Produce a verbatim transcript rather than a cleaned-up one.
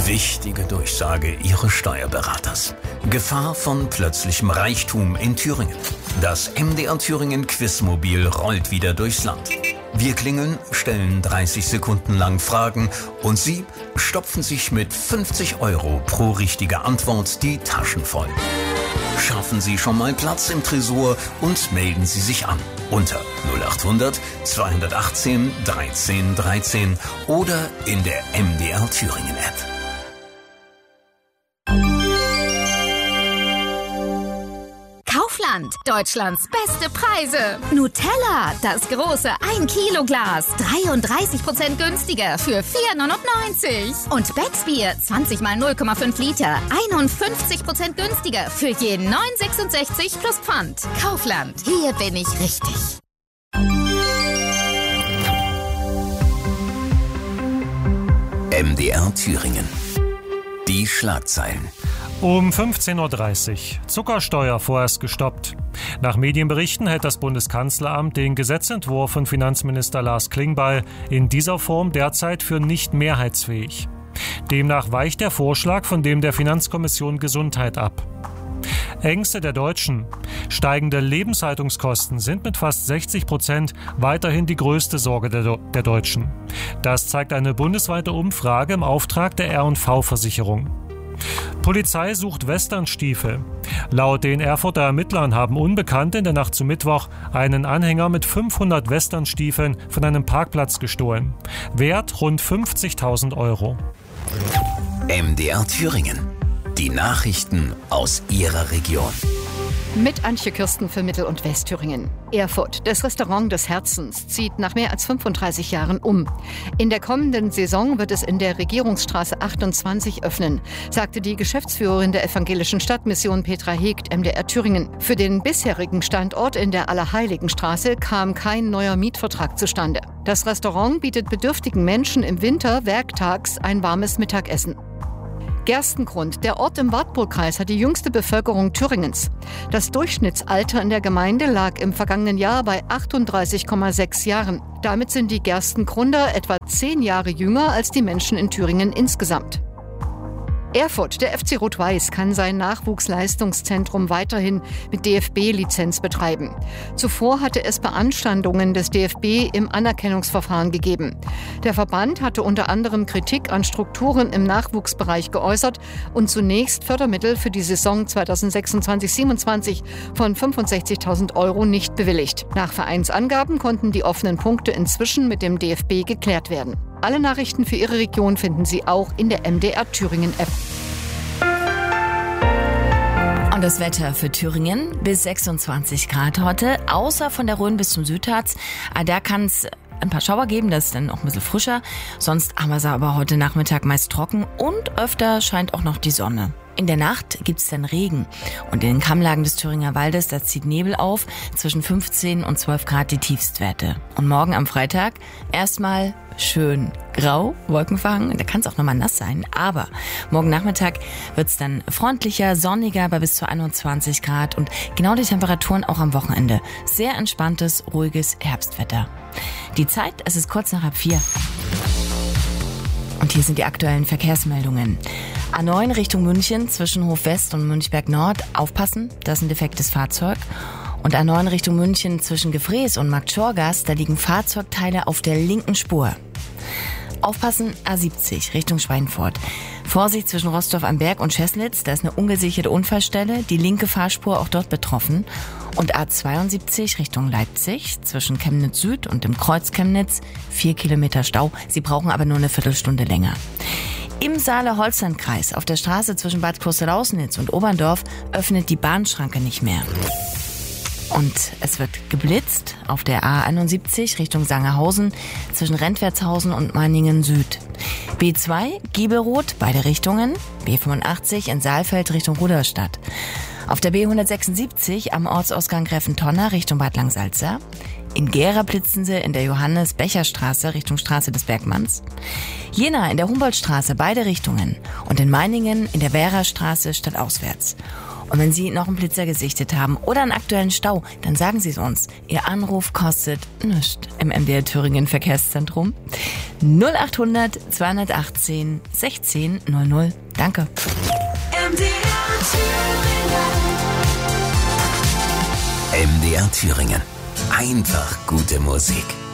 Wichtige Durchsage Ihres Steuerberaters. Gefahr von plötzlichem Reichtum in Thüringen. Das M D R Thüringen Quizmobil rollt wieder durchs Land. Wir klingeln, stellen dreißig Sekunden lang Fragen und Sie stopfen sich mit fünfzig Euro pro richtige Antwort die Taschen voll. Schaffen Sie schon mal Platz im Tresor und melden Sie sich an unter null acht hundert zweihundertachtzehn dreizehn dreizehn oder in der M D R Thüringen App. Kaufland, Deutschlands beste Preise. Nutella, das große ein Kilo Glas, dreiunddreißig Prozent günstiger für vier neunundneunzig. Und Becksbier, zwanzig mal null Komma fünf Liter, einundfünfzig Prozent günstiger für je neun sechsundsechzig plus Pfand. Kaufland, hier bin ich richtig. M D R Thüringen. Die Schlagzeilen. Um fünfzehn Uhr dreißig. Zuckersteuer vorerst gestoppt. Nach Medienberichten hält das Bundeskanzleramt den Gesetzentwurf von Finanzminister Lars Klingbeil in dieser Form derzeit für nicht mehrheitsfähig. Demnach weicht der Vorschlag von dem der Finanzkommission Gesundheit ab. Ängste der Deutschen. Steigende Lebenshaltungskosten sind mit fast sechzig Prozent weiterhin die größte Sorge der, der Deutschen. Das zeigt eine bundesweite Umfrage im Auftrag der R und V-Versicherung. Polizei sucht Westernstiefel. Laut den Erfurter Ermittlern haben Unbekannte in der Nacht zu Mittwoch einen Anhänger mit fünfhundert Westernstiefeln von einem Parkplatz gestohlen. Wert rund fünfzigtausend Euro. M D R Thüringen. Die Nachrichten aus Ihrer Region. Mit Antje Kirsten für Mittel- und Westthüringen. Erfurt, das Restaurant des Herzens, zieht nach mehr als fünfunddreißig Jahren um. In der kommenden Saison wird es in der Regierungsstraße achtundzwanzig öffnen, sagte die Geschäftsführerin der evangelischen Stadtmission Petra Hegt M D R Thüringen. Für den bisherigen Standort in der Allerheiligenstraße kam kein neuer Mietvertrag zustande. Das Restaurant bietet bedürftigen Menschen im Winter werktags ein warmes Mittagessen. Gerstengrund, der Ort im Wartburgkreis, hat die jüngste Bevölkerung Thüringens. Das Durchschnittsalter in der Gemeinde lag im vergangenen Jahr bei achtunddreißig Komma sechs Jahren. Damit sind die Gerstengrunder etwa zehn Jahre jünger als die Menschen in Thüringen insgesamt. Erfurt, der F C Rot-Weiß, kann sein Nachwuchsleistungszentrum weiterhin mit D F B-Lizenz betreiben. Zuvor hatte es Beanstandungen des D F B im Anerkennungsverfahren gegeben. Der Verband hatte unter anderem Kritik an Strukturen im Nachwuchsbereich geäußert und zunächst Fördermittel für die Saison zweitausendsechsundzwanzig siebenundzwanzig von fünfundsechzigtausend Euro nicht bewilligt. Nach Vereinsangaben konnten die offenen Punkte inzwischen mit dem D F B geklärt werden. Alle Nachrichten für Ihre Region finden Sie auch in der M D R Thüringen App. Und das Wetter für Thüringen bis sechsundzwanzig Grad heute, außer von der Rhön bis zum Südharz. Da kann es ein paar Schauer geben, das ist dann auch ein bisschen frischer. Sonst haben wir es aber heute Nachmittag meist trocken und öfter scheint auch noch die Sonne. In der Nacht gibt's dann Regen und in den Kammlagen des Thüringer Waldes, da zieht Nebel auf, zwischen fünfzehn und zwölf Grad die Tiefstwerte. Und morgen am Freitag erstmal schön grau, wolkenverhangen, da kann es auch nochmal nass sein, aber morgen Nachmittag wird's dann freundlicher, sonniger bei bis zu einundzwanzig Grad und genau die Temperaturen auch am Wochenende. Sehr entspanntes, ruhiges Herbstwetter. Die Zeit, es ist kurz nach halb vier. Und hier sind die aktuellen Verkehrsmeldungen. A neun Richtung München zwischen Hof West und Münchberg Nord. Aufpassen, das ist ein defektes Fahrzeug. Und A neun Richtung München zwischen Gefrees und Marktschorgast, da liegen Fahrzeugteile auf der linken Spur. Aufpassen, A siebzig Richtung Schweinfurt. Vorsicht zwischen Rostorf am Berg und Scheßlitz, da ist eine ungesicherte Unfallstelle, die linke Fahrspur auch dort betroffen. Und A zweiundsiebzig Richtung Leipzig zwischen Chemnitz Süd und dem Kreuz Chemnitz, vier Kilometer Stau, Sie brauchen aber nur eine Viertelstunde länger. Im Saale-Holstein-Kreis auf der Straße zwischen Bad Klosterlausnitz und Oberndorf öffnet die Bahnschranke nicht mehr. Und es wird geblitzt auf der A einundsiebzig Richtung Sangerhausen zwischen Rentwertshausen und Meiningen Süd. B zwei, Giebelroth, beide Richtungen. B fünfundachtzig in Saalfeld Richtung Rudolstadt. Auf der B hundertsechsundsiebzig am Ortsausgang Gräfentonner Richtung Bad Langsalza. In Gera blitzen sie in der Johannes-Becher-Straße Richtung Straße des Bergmanns. Jena in der Humboldtstraße beide Richtungen. Und in Meiningen in der Werrastraße stadtauswärts. Und wenn Sie noch einen Blitzer gesichtet haben oder einen aktuellen Stau, dann sagen Sie es uns. Ihr Anruf kostet nichts im M D R Thüringen Verkehrszentrum. null achthundert zweihundertachtzehn sechzehn null null. Danke. M D R Thüringen. M D R Thüringen. Einfach gute Musik.